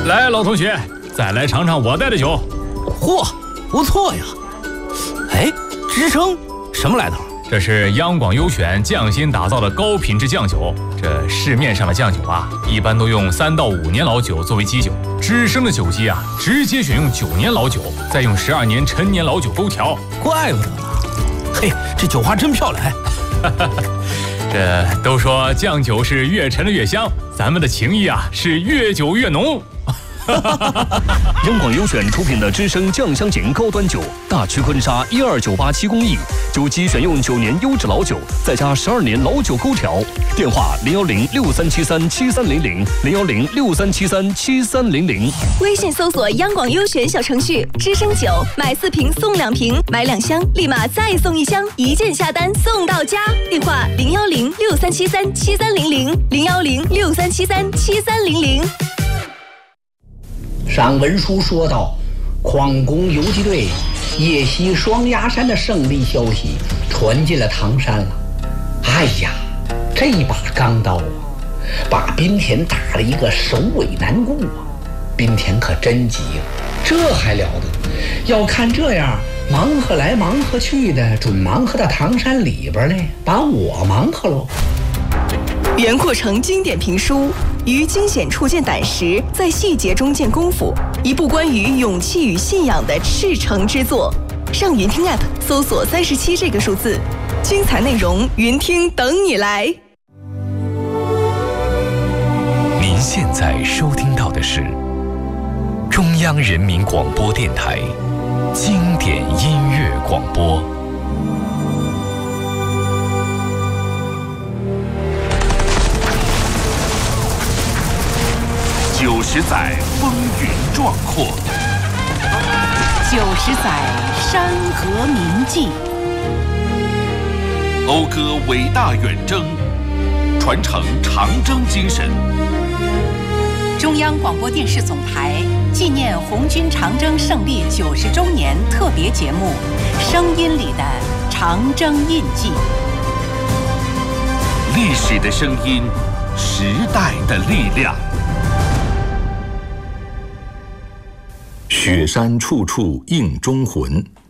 来，老同学，再来尝尝我带的酒。 嚯，不错呀！哎，支撑什么来头？ 这是央广优选匠心打造的高品质酱酒。这市面上的酱酒啊，一般都用3到5年老酒作为基酒，知生的酒基啊，直接选用9年老酒，再用12年陈年老酒勾调。 怪不得呢。嘿，这酒花真漂亮！ 这都说酱酒是越陈的越香，咱们的情谊啊是越久越浓。 央广优选出品的知生酱香型高端酒，大曲坤沙12987工艺，酒基选用9年优质老酒，再加12年老酒勾调。电话01063737300，01063737300。 微信搜索央广优选小程序，知生酒买4瓶送2瓶，买2箱立马再送1箱，一键下单送到家。电话01063737300，01063737300。 上文书说到，匡工游击队夜袭双鸭山的胜利消息传进了唐山了。哎呀，这把钢刀啊，把滨田打了一个首尾难顾啊！滨田可真急了，这还了得？要看这样，忙活来忙活去的，准忙活到唐山里边来，把我忙活喽。 袁阔成经典评书，于惊险处见胆识，在细节中见功夫，一部关于勇气与信仰的赤诚之作。上云听 App 搜索37这个数字，精彩内容云听等你来。 您现在收听到的是中央人民广播电台经典音乐广播。90载风云壮阔 ，90载山河铭记， 讴歌伟大远征，传承长征精神。 中央广播电视总台纪念红军长征胜利90周年特别节目《声音里的长征印记》。 历史的声音，时代的力量。雪山处处映忠魂。